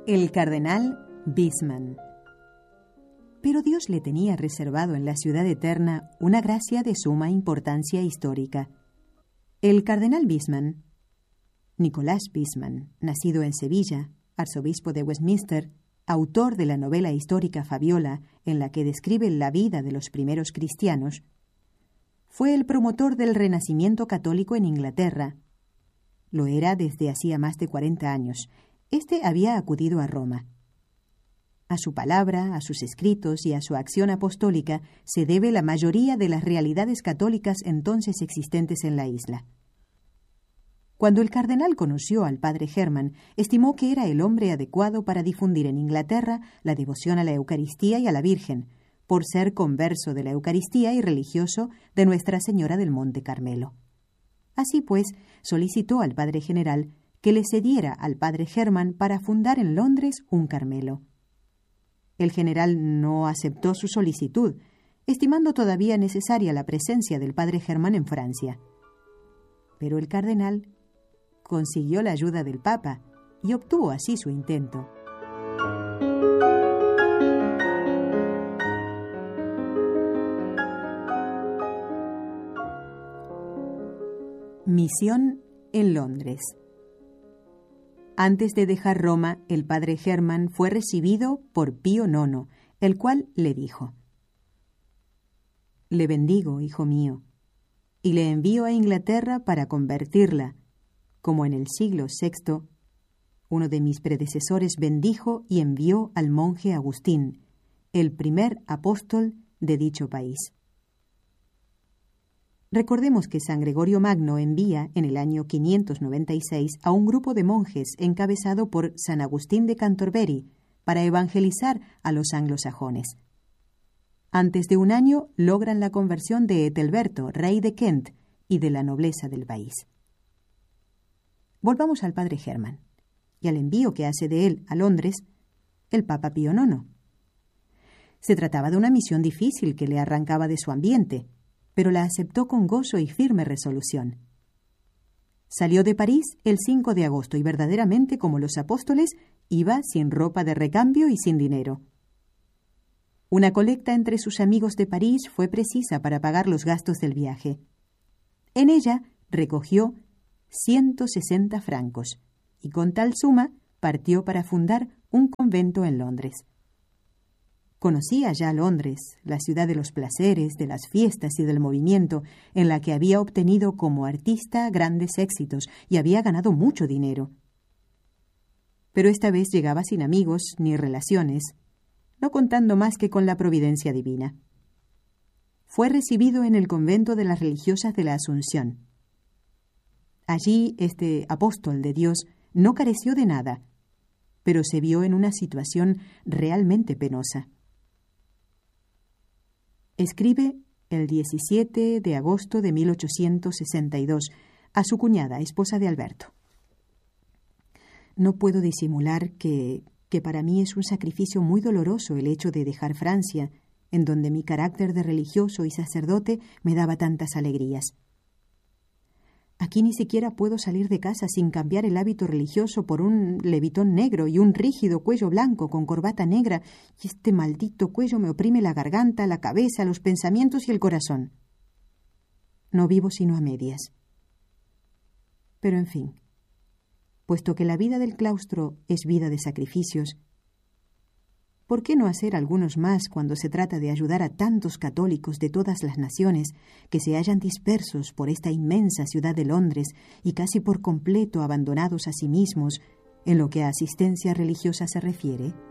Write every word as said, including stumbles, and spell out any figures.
El cardenal Wiseman. Pero Dios le tenía reservado en la ciudad eterna una gracia de suma importancia histórica. El cardenal Wiseman, Nicolás Wiseman, nacido en Sevilla, arzobispo de Westminster, autor de la novela histórica Fabiola, en la que describe la vida de los primeros cristianos, fue el promotor del renacimiento católico en Inglaterra. Lo era desde hacía más de cuarenta años. Este había acudido a Roma. A su palabra, a sus escritos y a su acción apostólica se debe la mayoría de las realidades católicas entonces existentes en la isla. Cuando el cardenal conoció al padre Hermann, estimó que era el hombre adecuado para difundir en Inglaterra la devoción a la Eucaristía y a la Virgen, por ser converso de la Eucaristía y religioso de Nuestra Señora del Monte Carmelo. Así pues, solicitó al padre general que le cediera al padre Hermann para fundar en Londres un Carmelo. El general no aceptó su solicitud, estimando todavía necesaria la presencia del padre Hermann en Francia. Pero el cardenal consiguió la ayuda del Papa y obtuvo así su intento. Misión en Londres. Antes de dejar Roma, el padre Hermann fue recibido por Pío nono, el cual le dijo: «Le bendigo, hijo mío, y le envío a Inglaterra para convertirla, como en el siglo sexto, uno de mis predecesores bendijo y envió al monje Agustín, el primer apóstol de dicho país». Recordemos que San Gregorio Magno envía en el año quinientos noventa y seis a un grupo de monjes encabezado por San Agustín de Canterbury para evangelizar a los anglosajones. Antes de un año logran la conversión de Ethelberto, rey de Kent, y de la nobleza del país. Volvamos al padre Hermann y al envío que hace de él a Londres el Papa Pío nono. Se trataba de una misión difícil que le arrancaba de su ambiente, pero la aceptó con gozo y firme resolución. Salió de París el cinco de agosto y verdaderamente, como los apóstoles, iba sin ropa de recambio y sin dinero. Una colecta entre sus amigos de París fue precisa para pagar los gastos del viaje. En ella recogió ciento sesenta francos y con tal suma partió para fundar un convento en Londres. Conocía ya Londres, la ciudad de los placeres, de las fiestas y del movimiento, en la que había obtenido como artista grandes éxitos y había ganado mucho dinero. Pero esta vez llegaba sin amigos ni relaciones, no contando más que con la providencia divina. Fue recibido en el convento de las religiosas de la Asunción. Allí este apóstol de Dios no careció de nada, pero se vio en una situación realmente penosa. Escribe el diecisiete de agosto de mil ochocientos sesenta y dos a su cuñada, esposa de Alberto. No puedo disimular que, que para mí es un sacrificio muy doloroso el hecho de dejar Francia, en donde mi carácter de religioso y sacerdote me daba tantas alegrías. Aquí ni siquiera puedo salir de casa sin cambiar el hábito religioso por un levitón negro y un rígido cuello blanco con corbata negra, y este maldito cuello me oprime la garganta, la cabeza, los pensamientos y el corazón. No vivo sino a medias. Pero en fin, puesto que la vida del claustro es vida de sacrificios, ¿por qué no hacer algunos más cuando se trata de ayudar a tantos católicos de todas las naciones que se hallan dispersos por esta inmensa ciudad de Londres y casi por completo abandonados a sí mismos en lo que a asistencia religiosa se refiere?